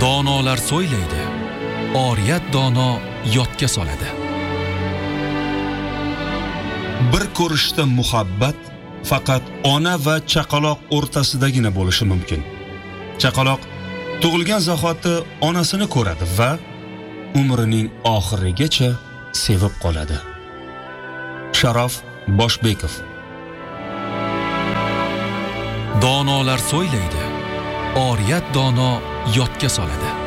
Donolar so'ylaydi, oriyat dono yodga soladi. Bir ko'rishda muhabbat faqat ona va chaqaloq o'rtasidagina bo'lishi mumkin. Chaqaloq tug'ilgan zahoti onasini ko'radi va umrining oxirigacha sevib qoladi. Sharof Boshbekov. Donolar so'ylaydi, oriyat dono yodga soladi.